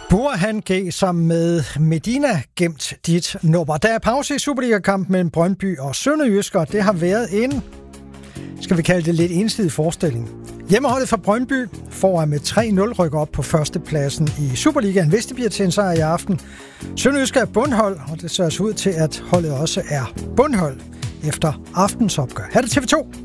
Burhan G. sammen med Medina gemt dit nummer. Der er pause i Superliga-kampen mellem Brøndby og SønderjyskE, og det har været en, skal vi kalde det, lidt ensidig forestilling. Hjemmeholdet fra Brøndby får med 3-0 rykker op på førstepladsen i Superligaen, hvis det bliver til en sejr i aften. SønderjyskE er bundhold, og det ser ud til, at holdet også er bundhold efter aftens opgør. Her er det TV2.